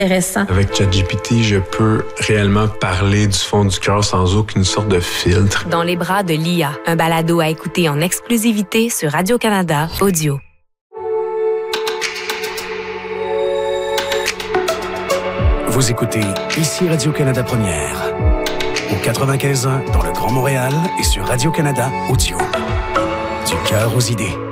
Intéressant. Avec ChatGPT, je peux réellement parler du fond du cœur sans aucune sorte de filtre. Dans les bras de l'IA, un balado à écouter en exclusivité sur Radio-Canada Audio. Vous écoutez ici Radio-Canada Première, au 95.1 dans le Grand Montréal et sur Radio-Canada Audio. Du cœur aux idées.